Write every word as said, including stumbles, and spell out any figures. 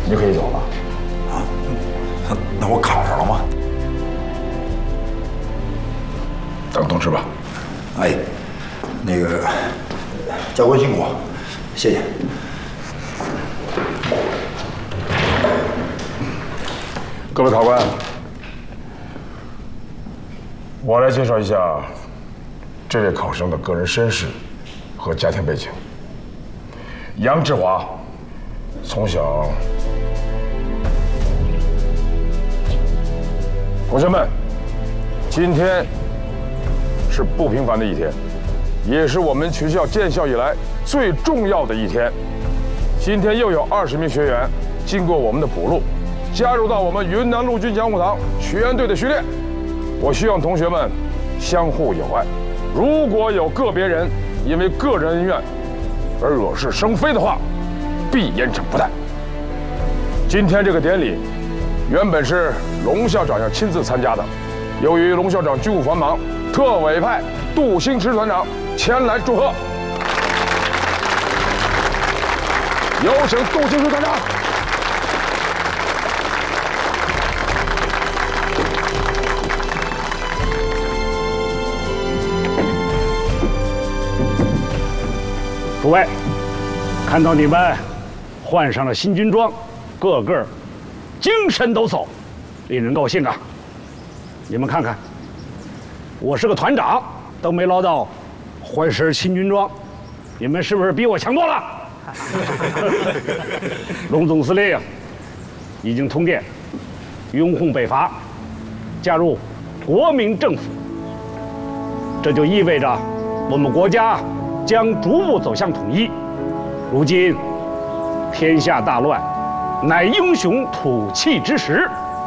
你就可以走了。 啊，那那我考上了吗？ 等通知吧。 哎，那个教官辛苦，谢谢。 各位考官，我来介绍一下这位考生的个人身世和家庭背景。杨志华从小，同学们，今天是不平凡的一天，也是我们学校建校以来最重要的一天。今天又有二十名学员经过我们的补录，加入到我们云南陆军讲武堂学员队的序列。我希望同学们相互友爱。如果有个别人因为个人恩怨而惹是生非的话，必严惩不贷。今天这个典礼原本是龙校长要亲自参加的，由于龙校长军务繁忙，特委派杜兴池团长前来祝贺。有请杜兴池团长。 诸位，看到你们换上了新军装，个个精神抖擞，令人高兴啊！你们看看，我是个团长，都没捞到换身新军装，你们是不是比我强多了？龙总司令已经通电，拥护北伐，加入国民政府，这就意味着我们国家将逐步走向统一。如今天下大乱，乃英雄吐气之时，